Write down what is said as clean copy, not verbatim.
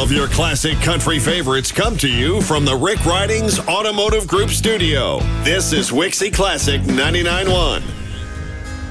of your classic country favorites come to you from the Rick Ridings Automotive Group studio. This is Wixie Classic 99.1.